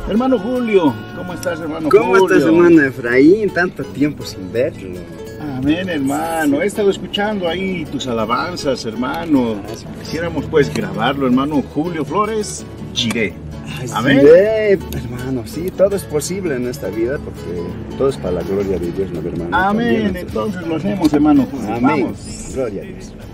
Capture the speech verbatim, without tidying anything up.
Hermano Julio, ¿cómo estás, hermano ¿Cómo Julio? estás, hermano Efraín? Tanto tiempo sin verlo. Amén, hermano. He estado escuchando ahí tus alabanzas, hermano. Quisiéramos pues grabarlo, hermano Julio Flores Giré. Amén. Sí, hermano, sí, todo es posible en esta vida porque todo es para la gloria de Dios, ¿no, hermano? Amén. También, entonces lo hacemos, hermano Julio. Amén. Vamos. Gloria a Dios.